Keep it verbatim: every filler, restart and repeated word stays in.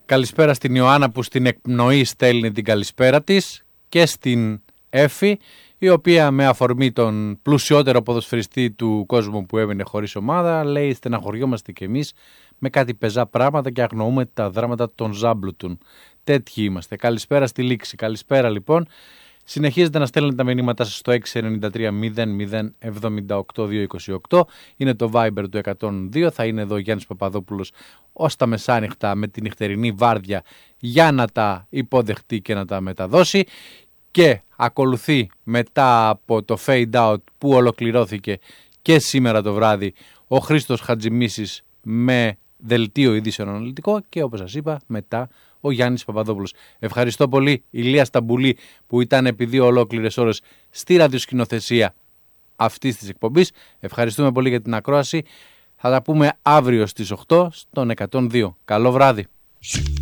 Καλησπέρα στην Ιωάννα που στην εκπνοή στέλνει την καλησπέρα της και στην Έφη, η οποία με αφορμή τον πλουσιότερο ποδοσφαιριστή του κόσμου που έμεινε χωρίς ομάδα λέει στεναχωριόμαστε κι εμείς με κάτι πεζά πράγματα και αγνοούμε τα δράματα των Ζάμπλουτουν. Τέτοιοι είμαστε. Καλησπέρα στη Λήξη. Καλησπέρα λοιπόν. Συνεχίζετε να στέλνετε τα μηνύματά σας στο έξι εννιά τρία μηδέν μηδέν εβδομήντα οκτώ διακόσια είκοσι οκτώ. Είναι το Viber του εκατόν δύο. Θα είναι εδώ ο Γιάννης Παπαδόπουλος ως τα μεσάνυχτα με τη νυχτερινή βάρδια για να τα υποδεχτεί και να τα μεταδώσει. Και ακολουθεί μετά από το fade out που ολοκληρώθηκε και σήμερα το βράδυ ο Χρήστος Χατζημίσης με δελτίο ειδήσεων αναλυτικό και όπως σας είπα μετά ο Γιάννης Παπαδόπουλος. Ευχαριστώ πολύ Ηλία Σταμπουλή που ήταν επί δύο ολόκληρες ώρες στη ραδιοσκηνοθεσία αυτής της εκπομπής. Ευχαριστούμε πολύ για την ακρόαση. Θα τα πούμε αύριο στις οκτώ στον εκατόν δύο. Καλό βράδυ.